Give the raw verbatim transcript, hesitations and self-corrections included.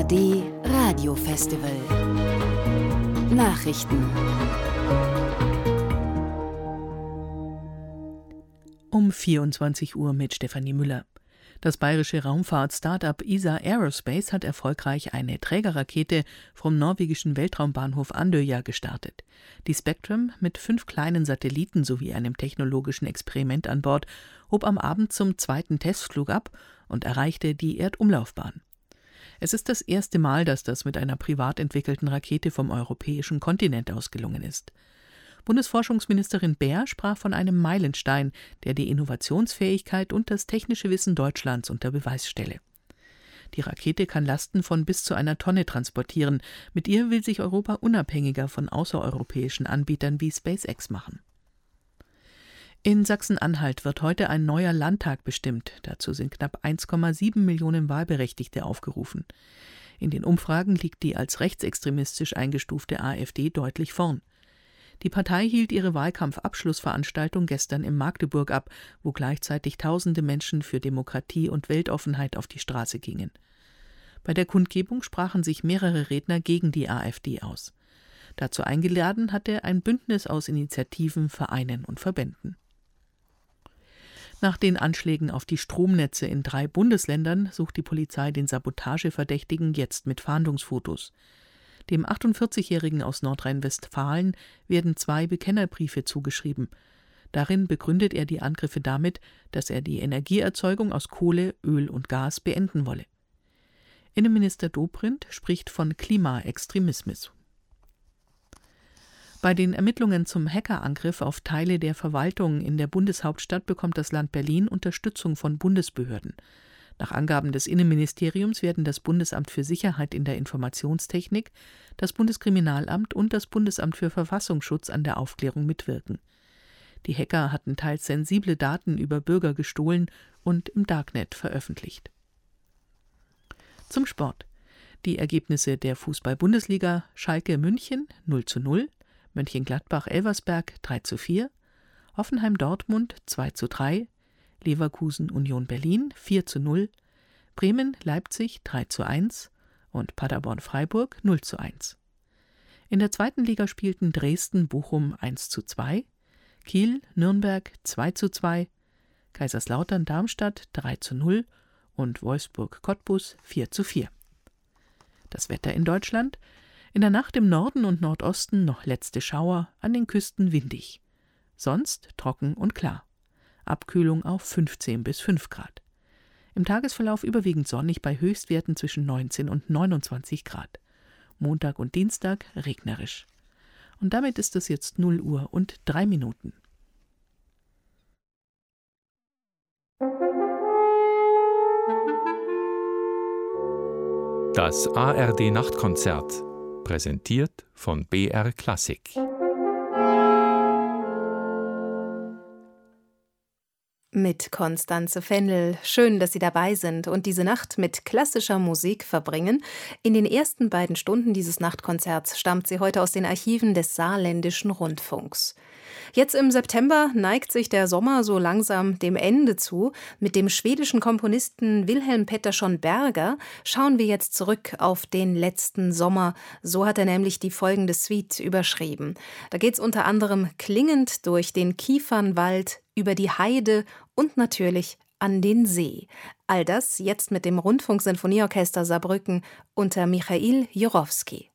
R D Radiofestival. Nachrichten. Um vierundzwanzig Uhr mit Stefanie Müller. Das bayerische Raumfahrt-Startup E S A Aerospace hat erfolgreich eine Trägerrakete vom norwegischen Weltraumbahnhof Andøya gestartet. Die Spectrum mit fünf kleinen Satelliten sowie einem technologischen Experiment an Bord hob am Abend zum zweiten Testflug ab und erreichte die Erdumlaufbahn. Es ist das erste Mal, dass das mit einer privat entwickelten Rakete vom europäischen Kontinent aus gelungen ist. Bundesforschungsministerin Baer sprach von einem Meilenstein, der die Innovationsfähigkeit und das technische Wissen Deutschlands unter Beweis stelle. Die Rakete kann Lasten von bis zu einer Tonne transportieren. Mit ihr will sich Europa unabhängiger von außereuropäischen Anbietern wie SpaceX machen. In Sachsen-Anhalt wird heute ein neuer Landtag bestimmt. Dazu sind knapp eins Komma sieben Millionen Wahlberechtigte aufgerufen. In den Umfragen liegt die als rechtsextremistisch eingestufte AfD deutlich vorn. Die Partei hielt ihre Wahlkampfabschlussveranstaltung gestern in Magdeburg ab, wo gleichzeitig tausende Menschen für Demokratie und Weltoffenheit auf die Straße gingen. Bei der Kundgebung sprachen sich mehrere Redner gegen die AfD aus. Dazu eingeladen hatte ein Bündnis aus Initiativen, Vereinen und Verbänden. Nach den Anschlägen auf die Stromnetze in drei Bundesländern sucht die Polizei den Sabotageverdächtigen jetzt mit Fahndungsfotos. Dem achtundvierzigjährigen aus Nordrhein-Westfalen werden zwei Bekennerbriefe zugeschrieben. Darin begründet er die Angriffe damit, dass er die Energieerzeugung aus Kohle, Öl und Gas beenden wolle. Innenminister Dobrindt spricht von Klimaextremismus. Bei den Ermittlungen zum Hackerangriff auf Teile der Verwaltung in der Bundeshauptstadt bekommt das Land Berlin Unterstützung von Bundesbehörden. Nach Angaben des Innenministeriums werden das Bundesamt für Sicherheit in der Informationstechnik, das Bundeskriminalamt und das Bundesamt für Verfassungsschutz an der Aufklärung mitwirken. Die Hacker hatten teils sensible Daten über Bürger gestohlen und im Darknet veröffentlicht. Zum Sport. Die Ergebnisse der Fußball-Bundesliga: Schalke München null zu null, Mönchengladbach-Elversberg drei zu vier, Hoffenheim-Dortmund zwei zu drei, Leverkusen Union Berlin vier zu null, Bremen Leipzig drei zu eins und Paderborn Freiburg null zu eins. In der zweiten Liga spielten Dresden Bochum eins zu zwei, Kiel Nürnberg zwei zu zwei, Kaiserslautern Darmstadt drei zu null und Wolfsburg Cottbus vier zu vier. Das Wetter in Deutschland: In der Nacht im Norden und Nordosten noch letzte Schauer, an den Küsten windig. Sonst trocken und klar. Abkühlung auf fünfzehn bis fünf Grad. Im Tagesverlauf überwiegend sonnig bei Höchstwerten zwischen neunzehn und neunundzwanzig Grad. Montag und Dienstag regnerisch. Und damit ist es jetzt null Uhr und drei Minuten. Das A R D-Nachtkonzert, präsentiert von B R Klassik. Mit Constanze Fennel. Schön, dass Sie dabei sind und diese Nacht mit klassischer Musik verbringen. In den ersten beiden Stunden dieses Nachtkonzerts stammt sie heute aus den Archiven des Saarländischen Rundfunks. Jetzt im September neigt sich der Sommer so langsam dem Ende zu. Mit dem schwedischen Komponisten Wilhelm Pettersson Berger schauen wir jetzt zurück auf den letzten Sommer. So hat er nämlich die folgende Suite überschrieben. Da geht es unter anderem klingend durch den Kiefernwald, über die Heide und natürlich an den See. All das jetzt mit dem Rundfunksinfonieorchester Saarbrücken unter Michail Jurowski.